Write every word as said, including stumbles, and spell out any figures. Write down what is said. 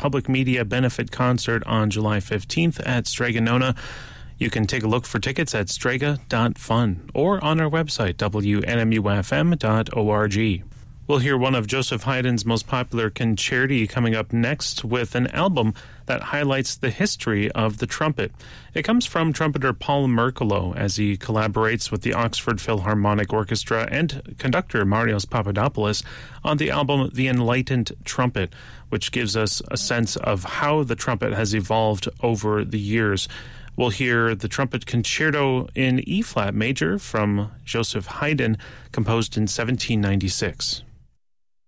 public media benefit concert on July fifteenth at Strega Nona. You can take a look for tickets at strega dot fun or on our website, w n m u f m dot org. We'll hear one of Joseph Haydn's most popular concerti coming up next with an album that highlights the history of the trumpet. It comes from trumpeter Paul Merkolo as he collaborates with the Oxford Philharmonic Orchestra and conductor Marios Papadopoulos on the album The Enlightened Trumpet, which gives us a sense of how the trumpet has evolved over the years. We'll hear the Trumpet Concerto in E-flat major from Joseph Haydn, composed in seventeen ninety-six.